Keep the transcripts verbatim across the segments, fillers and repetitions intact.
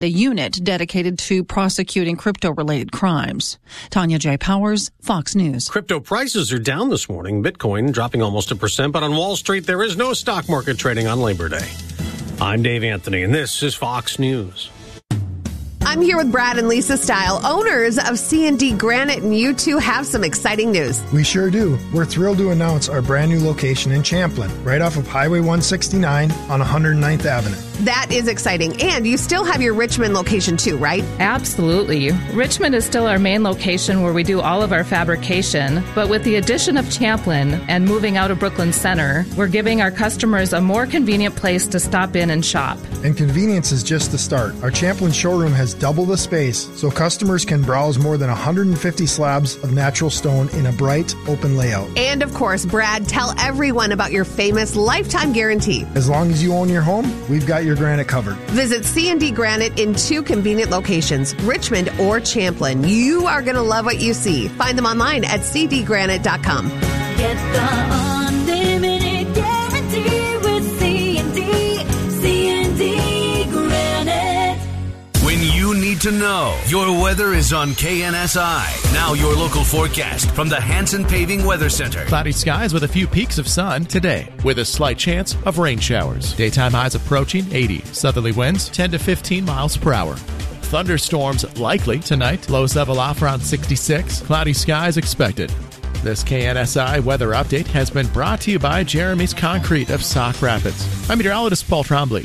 the unit dedicated to prosecuting crypto-related crimes. Tanya J. Powers, Fox News. Crypto prices are down this morning. Bitcoin dropping almost a percent, but on Wall Street, there is no stock market trading on Labor Day. I'm Dave Anthony, and this is Fox News. I'm here with Brad and Lisa Stile, owners of C and D Granite, and you two have some exciting news. We sure do. We're thrilled to announce our brand new location in Champlin, right off of Highway one sixty-nine on one hundred ninth Avenue. That is exciting. And you still have your Richmond location too, right? Absolutely. Richmond is still our main location where we do all of our fabrication. But with the addition of Champlin and moving out of Brooklyn Center, we're giving our customers a more convenient place to stop in and shop. And convenience is just the start. Our Champlin showroom has double the space, so customers can browse more than one hundred fifty slabs of natural stone in a bright, open layout. And of course, Brad, tell everyone about your famous lifetime guarantee. As long as you own your home, we've got your granite covered. Visit C and D Granite in two convenient locations, Richmond or Champlin. You are going to love what you see. Find them online at c d granite dot com. Get the unlimited guarantee with C and D, C and D Granite. When you need to know, your weather is on K N S I. Now your local forecast from the Hanson Paving Weather Center. Cloudy skies with a few peaks of sun today, with a slight chance of rain showers. Daytime highs approaching eighty. Southerly winds ten to fifteen miles per hour. Thunderstorms likely tonight. Lows level off around sixty-six. Cloudy skies expected. This K N S I weather update has been brought to you by Jeremy's Concrete of Sauk Rapids. I'm meteorologist Paul Trombley.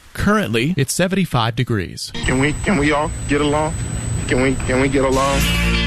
Currently, it's seventy-five degrees. Can we can we all get along? Can we can we get along?